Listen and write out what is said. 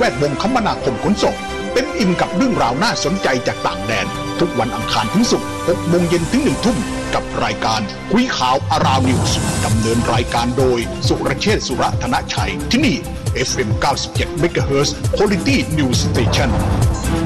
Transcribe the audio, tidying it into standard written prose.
ดวงคมนาคมขนส่งเต็มอิ่มกับเรื่องราวน่าสนใจจากต่างแดนทุกวันอังคารถึงศุกร์ 6 โมงเย็นถึง 1 ทุ่มกับรายการคุยข่าวอาราวนิวส์ดำเนินรายการโดยสุรเชษฐ์ สุรธนชัยที่นี่ FM 97 MHz Quality News Station